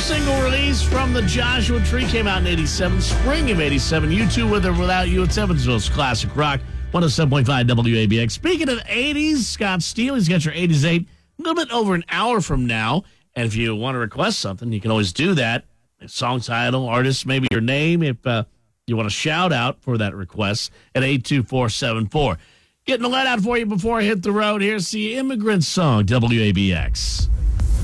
single release from the Joshua Tree came out in 87, spring of 87. U2 With or Without You. It's Evansville's classic rock. 107.5 WABX. Speaking of 80s, Scott Steele, he's got your 80s 8 a little bit over an hour from now. And if you want to request something, you can always do that. A song title, artist, maybe your name, if you want to shout out for that request at 82474. Getting the let out for you before I hit the road. Here's the Immigrant Song, WABX.